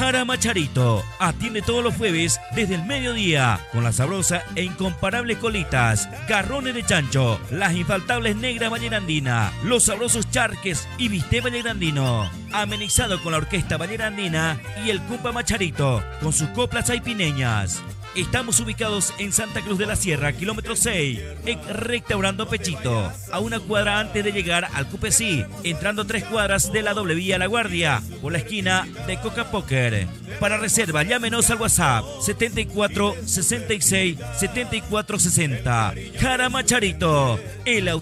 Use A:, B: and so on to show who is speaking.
A: Jara Macharito atiende todos los jueves desde el mediodía con las sabrosas e incomparables colitas, garrones de chancho, las infaltables negras vallerandina, los sabrosos charques y bistec vallerandino. Amenizado con la orquesta vallerandina y el Cumpa Macharito con sus coplas aipineñas. Estamos ubicados en Santa Cruz de la Sierra, kilómetro 6, en Restaurando Pechito, a una cuadra antes de llegar al Cupesí, entrando 3 cuadras de la doble vía La Guardia, por la esquina de Coca Poker. Para reserva, llámenos al WhatsApp 74 66 74 60. Jara Macharito, el